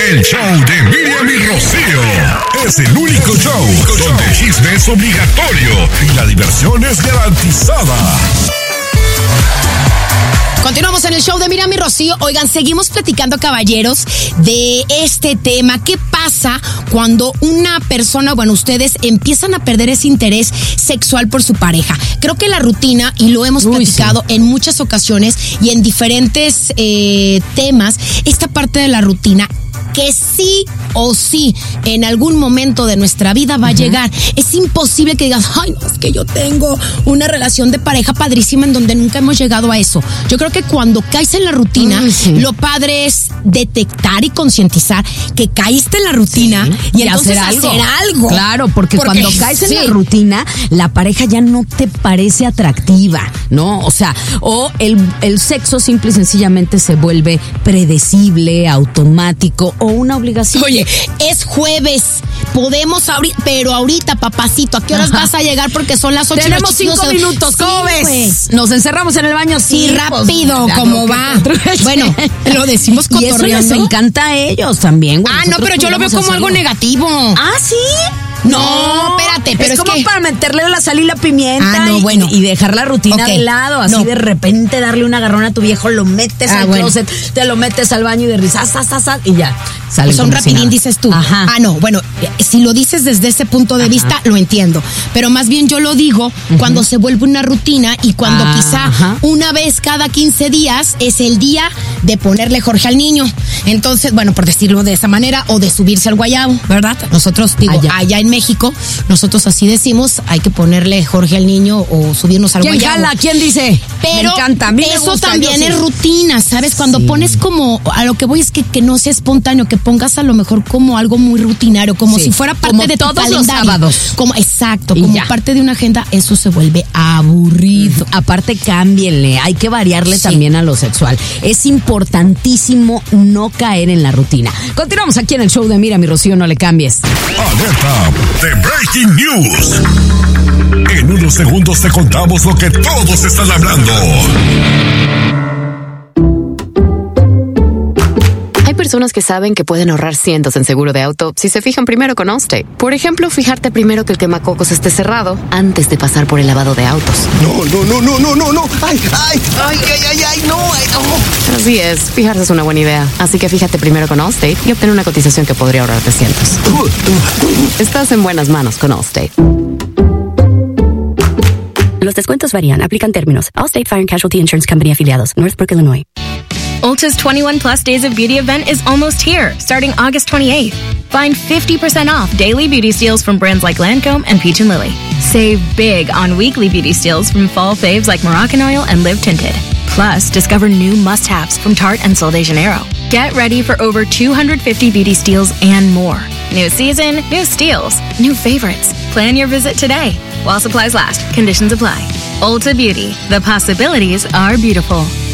El show de Miriam y Rocío es el único show donde el chisme es obligatorio y la diversión es garantizada. Continuamos en el show de Miriam y Rocío. Oigan, seguimos platicando, caballeros, de este tema. ¿Qué pasa cuando una persona, ustedes empiezan a perder ese interés sexual por su pareja? Creo que la rutina, y lo hemos platicado en muchas ocasiones y en diferentes temas, esta parte de la rutina que sí o sí en algún momento de nuestra vida va a llegar. Es imposible que digas, ay, no, es que yo tengo una relación de pareja padrísima en donde nunca hemos llegado a eso. Yo creo que cuando caes en la rutina, lo padre es detectar y concientizar que caíste en la rutina y entonces hacer algo. Claro, porque cuando caes en la rutina, la pareja ya no te parece atractiva, ¿no? O sea, el sexo simple y sencillamente se vuelve predecible, automático o una obligación. Oye, es jueves, podemos ahorita, pero ahorita, papacito, ¿a qué horas vas a llegar? Porque son las 8. Tenemos 5 minutos, ¿cómo ves? Nos encerramos en el baño. Sí, rápido, ¿cómo va? Bueno, lo decimos cotorreando. Y eso les encanta a ellos también. No, pero yo lo veo como algo negativo. ¿Ah, sí? No, espérate, pero es como para meterle la sal y la pimienta y dejar la rutina de lado, así de repente darle un agarrón a tu viejo, lo metes al closet, te lo metes al baño y de risa, y ya. Son rapidín, dices tú. Si lo dices desde ese punto de vista, lo entiendo, pero más bien yo lo digo cuando se vuelve una rutina y cuando quizá una vez cada 15 días es el día de ponerle Jorge al niño. Entonces, por decirlo de esa manera, o de subirse al guayabo, ¿verdad? Nosotros, allá en México, nosotros así decimos, hay que ponerle Jorge al niño o subirnos al guayabo. ¿Quién jala? ¿Quién dice? Pero me encanta. A mí eso me gusta, también es rutina, ¿sabes? Cuando pones como, a lo que voy es que no sea espontáneo, que pongas a lo mejor como algo muy rutinario, como si fuera parte como de tu calendario. Los sábados. Como parte de una agenda, eso se vuelve aburrido. Aparte, cámbienle, hay que variarle también a lo sexual. Es importantísimo no caer en la rutina. Continuamos aquí en el show de Miriam y Rocío, no le cambies. Alerta de Breaking News. En unos segundos te contamos lo que todos están hablando. Hay personas que saben que pueden ahorrar cientos en seguro de auto si se fijan primero con Allstate. Por ejemplo, fijarte primero que el quemacocos esté cerrado antes de pasar por el lavado de autos. No. Ay, no. Así es, fijarse es una buena idea. Así que fíjate primero con Allstate y obtén una cotización que podría ahorrarte cientos. Estás en buenas manos con Allstate. Los descuentos varían. Aplican términos. Allstate Fire and Casualty Insurance Company afiliados. Northbrook, Illinois. Ulta's 21 Plus Days of Beauty event is almost here, starting August 28th. Find 50% off daily beauty steals from brands like Lancome and Peach & Lily. Save big on weekly beauty steals from fall faves like Moroccan Oil and Live Tinted. Plus, discover new must-haves from Tarte and Sol de Janeiro. Get ready for over 250 beauty steals and more. New season, new steals, new favorites. Plan your visit today. While supplies last, conditions apply. Ulta Beauty, the possibilities are beautiful.